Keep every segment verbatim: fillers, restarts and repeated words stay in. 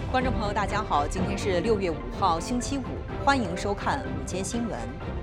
观众朋友，大家好，今天是六月五号，星期五，欢迎收看午间新闻。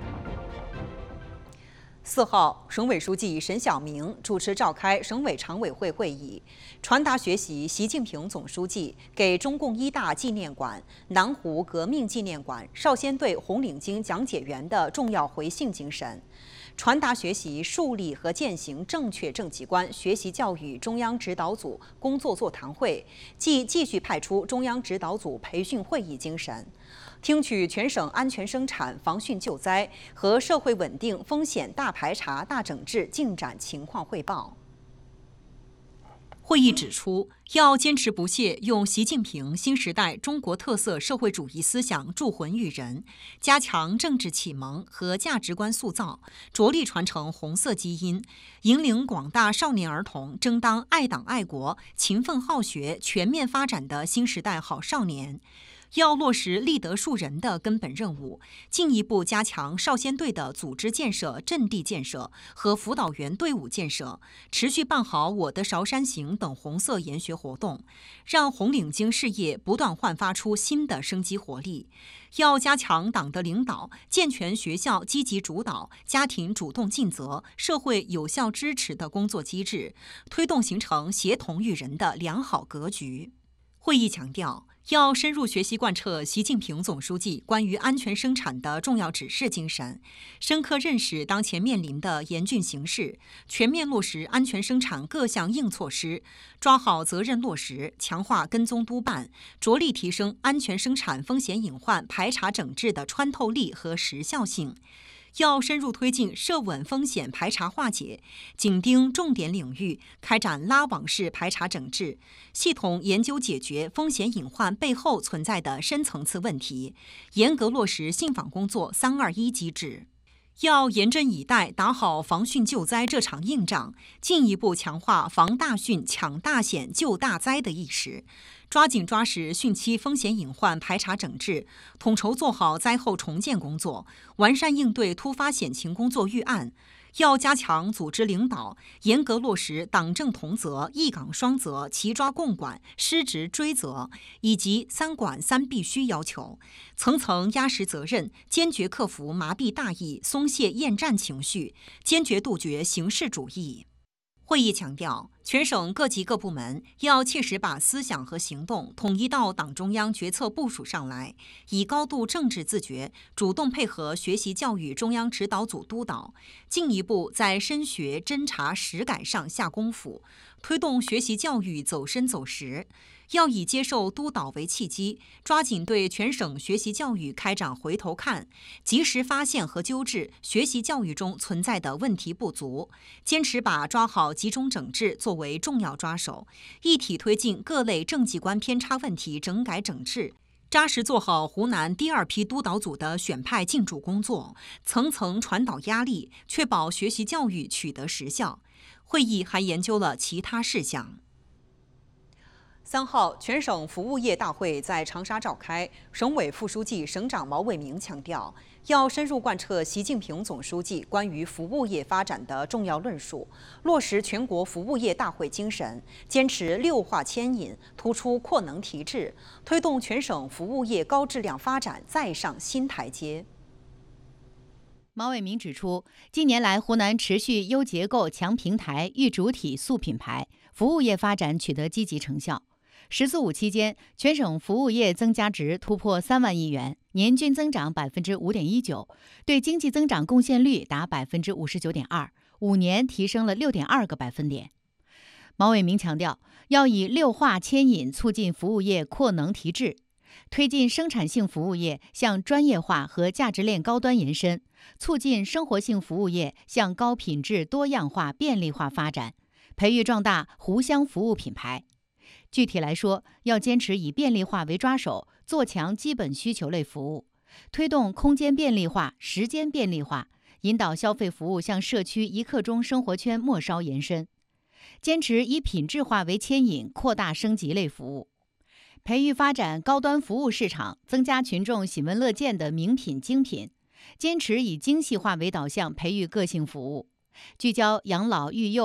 四号，省委书记沈晓明主持召开省委常委会会议，传达学习习近平总书记给中共一大纪念馆、南湖革命纪念馆少先队红领巾讲解员的重要回信精神。传达学习树立和践行正确政绩观学习教育中央指导组工作座谈会即继续派出中央指导组培训会议精神，听取全省安全生产、防汛救灾和社会稳定风险大排查、大整治进展情况汇报。会议指出，要坚持不懈用习近平新时代中国特色社会主义思想铸魂育人，加强政治启蒙和价值观塑造，着力传承红色基因，引领广大少年儿童争当爱党爱国、勤奋好学、全面发展的新时代好少年。要落实立德树人的根本任务，进一步加强少先队的组织建设、阵地建设和辅导员队伍建设，持续办好我的韶山行等红色研学活动，让红领巾事业不断焕发出新的生机活力。要加强党的领导，健全学校积极主导、家庭主动尽责、社会有效支持的工作机制，推动形成协同育人的良好格局。会议强调，要深入学习贯彻习近平总书记关于安全生产的重要指示精神，深刻认识当前面临的严峻形势，全面落实安全生产各项硬措施，抓好责任落实，强化跟踪督办，着力提升安全生产风险隐患排查整治的穿透力和时效性。要深入推进涉稳风险排查化解，紧盯重点领域，开展拉网式排查整治，系统研究解决风险隐患背后存在的深层次问题，严格落实信访工作三二一机制。要严阵以待，打好防汛救灾这场硬仗，进一步强化防大汛、抢大险、救大灾的意识，抓紧抓实汛期风险隐患排查整治，统筹做好灾后重建工作，完善应对突发险情工作预案。要加强组织领导，严格落实党政同责、一岗双责、齐抓共管、失职追责以及三管三必须要求，层层压实责任，坚决克服麻痹大意、松懈厌战情绪，坚决杜绝形式主义。会议强调，全省各级各部门要切实把思想和行动统一到党中央决策部署上来，以高度政治自觉，主动配合学习教育中央指导组督导，进一步在深学、侦查、实改上下功夫，推动学习教育走深走实。要以接受督导为契机，抓紧对全省学习教育开展回头看，及时发现和纠治学习教育中存在的问题不足，坚持把抓好集中整治作为重要抓手，一体推进各类政绩观偏差问题整改整治，扎实做好湖南第二批督导组的选派进驻工作，层层传导压力，确保学习教育取得实效。会议还研究了其他事项。三号，全省服务业大会在长沙召开。省委副书记、省长毛伟明强调，要深入贯彻习近平总书记关于服务业发展的重要论述，落实全国服务业大会精神，坚持六化牵引，突出扩能提质，推动全省服务业高质量发展再上新台阶。 毛伟明指出，近年来湖南持续优结构、强平台、育主体、塑品牌，服务业发展取得积极成效。十四五期间，全省服务业增加值突破三万亿元，年均增长百分之五点一九，对经济增长贡献率达百分之五十九点二，五年提升了六点二个百分点。毛伟明强调，要以六化牵引，促进服务业扩能提质，推进生产性服务业向专业化和价值链高端延伸，促进生活性服务业向高品质、多样化、便利化发展，培育壮大湖湘服务品牌。具体来说，要坚持以便利化为抓手，做强基本需求类服务，推动空间便利化、时间便利化，引导消费服务向社区一刻钟生活圈末梢延伸。坚持以品质化为牵引，扩大升级类服务，培育发展高端服务市场，增加群众喜闻乐见的名品精品。坚持以精细化为导向，培育个性服务，聚焦养老育幼、